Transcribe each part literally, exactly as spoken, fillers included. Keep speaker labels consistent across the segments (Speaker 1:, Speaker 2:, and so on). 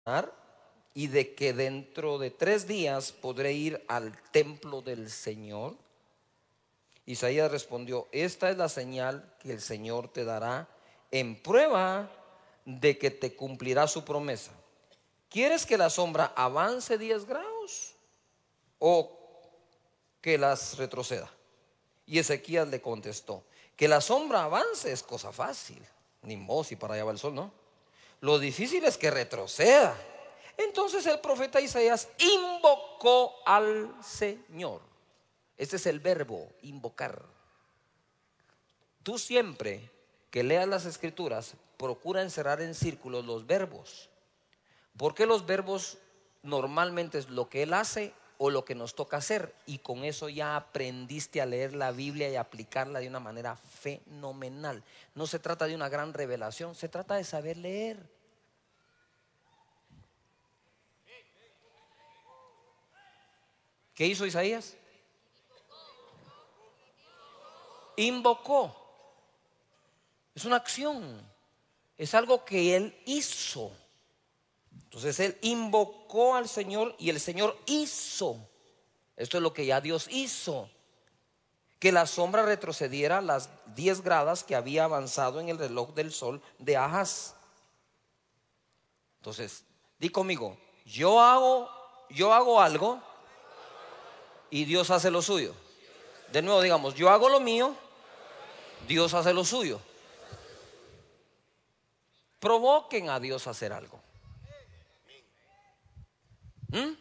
Speaker 1: y de que dentro de tres días podré ir al templo del Señor? Isaías respondió: esta es la señal que el Señor te dará en prueba de que te cumplirá su promesa. ¿Quieres que la sombra avance diez grados o que las retroceda? Y Ezequías le contestó: que la sombra avance es cosa fácil, ni modo, si para allá va el sol, ¿no? Lo difícil es que retroceda. Entonces el profeta Isaías invocó al Señor. Este es el verbo, invocar. Tú siempre que leas las escrituras, procura encerrar en círculos los verbos, porque los verbos normalmente es lo que Él hace o lo que nos toca hacer, y con eso ya aprendiste a leer la Biblia y aplicarla de una manera fenomenal. No se trata de una gran revelación, se trata de saber leer. ¿Qué hizo Isaías? Invocó. Es una acción, es algo que él hizo. Entonces él invocó al Señor y el Señor hizo. Esto es lo que ya Dios hizo: que la sombra retrocediera las diez gradas que había avanzado en el reloj del sol de Ahaz. Entonces, di conmigo: yo hago, yo hago algo y Dios hace lo suyo. De nuevo digamos: yo hago lo mío, Dios hace lo suyo. Provoquen a Dios a hacer algo. ¿Mm?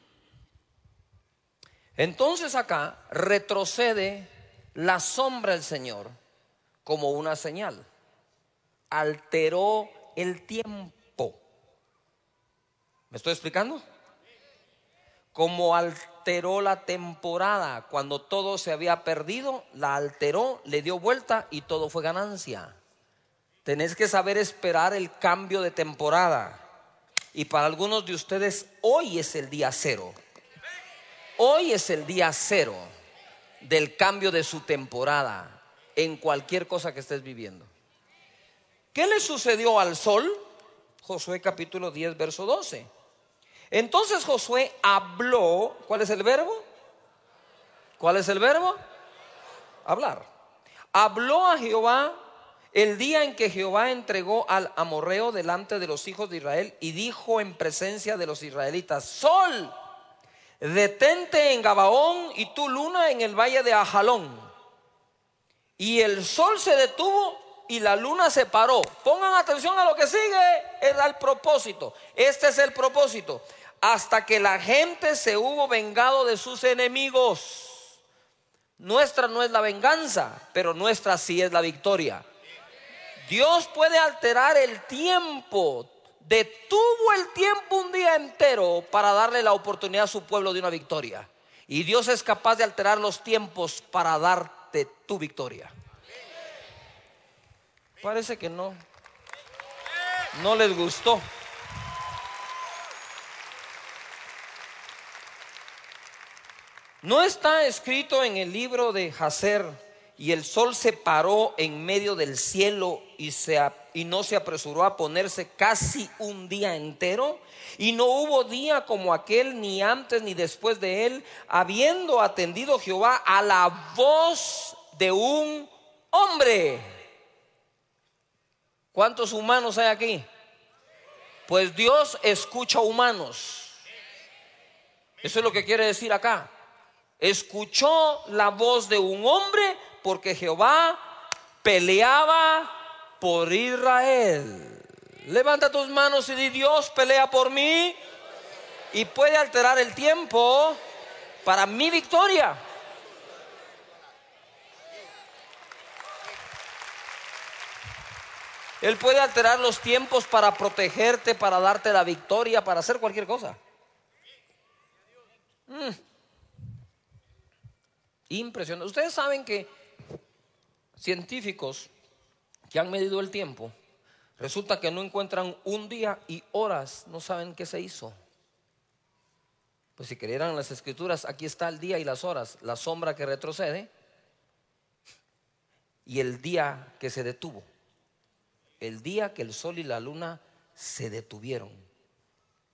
Speaker 1: Entonces acá retrocede la sombra del Señor como una señal. Alteró el tiempo. ¿Me estoy explicando? Como alteró la temporada, cuando todo se había perdido, la alteró, le dio vuelta y todo fue ganancia. Tenés que saber esperar el cambio de temporada. Y para algunos de ustedes hoy es el día cero. Hoy es el día cero del cambio de su temporada en cualquier cosa que estés viviendo. ¿Qué le sucedió al sol? Josué capítulo diez verso doce. Entonces Josué habló. ¿Cuál es el verbo? ¿Cuál es el verbo? Hablar. Habló a Jehová el día en que Jehová entregó al amorreo delante de los hijos de Israel, y dijo en presencia de los israelitas: sol, detente en Gabaón, y tú, luna, en el valle de Ajalón. Y el sol se detuvo y la luna se paró. Pongan atención a lo que sigue, era el propósito. Este es el propósito: hasta que la gente se hubo vengado de sus enemigos. Nuestra no es la venganza, pero nuestra sí es la victoria. Dios puede alterar el tiempo. Detuvo el tiempo un día entero para darle la oportunidad a su pueblo de una victoria. Y Dios es capaz de alterar los tiempos para darte tu victoria. Parece que no, no les gustó. No está escrito en el libro de Jacer: y el sol se paró en medio del cielo y, se, y no se apresuró a ponerse casi un día entero? Y no hubo día como aquel, ni antes ni después de él, habiendo atendido Jehová a la voz de un hombre. ¿Cuántos humanos hay aquí? Pues Dios escucha humanos. Eso es lo que quiere decir acá. Escuchó la voz de un hombre, porque Jehová peleaba por Israel. Levanta tus manos y di: Dios pelea por mí y puede alterar el tiempo para mi victoria. Él puede alterar los tiempos para protegerte, para darte la victoria, para hacer cualquier cosa. Mm. Impresionante. Ustedes saben que científicos que han medido el tiempo, resulta que no encuentran un día y horas, no saben qué se hizo. Pues si creyeran las escrituras, aquí está el día y las horas, la sombra que retrocede y el día que se detuvo, el día que el sol y la luna se detuvieron.